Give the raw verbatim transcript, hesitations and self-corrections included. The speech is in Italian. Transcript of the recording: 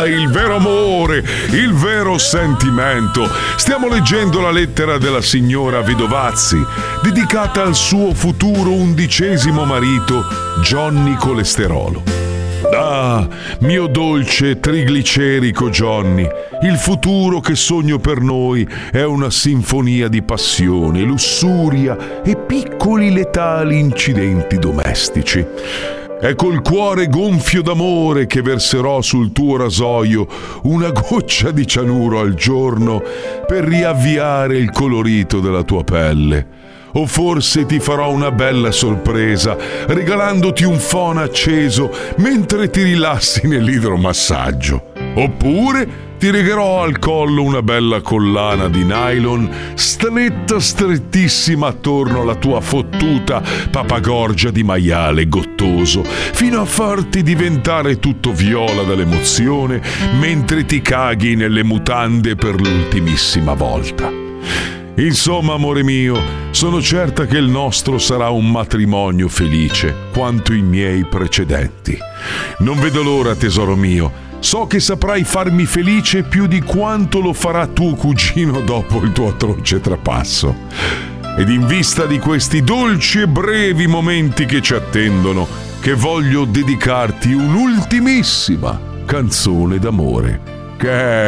il vero amore, il vero sentimento. Stiamo leggendo la lettera della signora Vedovazzi, dedicata al suo futuro undicesimo marito, Johnny Colesterolo. Ah, mio dolce triglicerico Johnny, il futuro che sogno per noi è una sinfonia di passione, lussuria e piccoli letali incidenti domestici. È col cuore gonfio d'amore che verserò sul tuo rasoio una goccia di cianuro al giorno per riavviare il colorito della tua pelle. O forse ti farò una bella sorpresa regalandoti un phon acceso mentre ti rilassi nell'idromassaggio. Oppure ti regherò al collo una bella collana di nylon stretta strettissima attorno alla tua fottuta papagorgia di maiale gottoso fino a farti diventare tutto viola dall'emozione mentre ti caghi nelle mutande per l'ultimissima volta. Insomma, amore mio, sono certa che il nostro sarà un matrimonio felice quanto i miei precedenti. Non vedo l'ora, tesoro mio. So che saprai farmi felice più di quanto lo farà tuo cugino dopo il tuo atroce trapasso. Ed in vista di questi dolci e brevi momenti che ci attendono, che voglio dedicarti un'ultimissima canzone d'amore, che è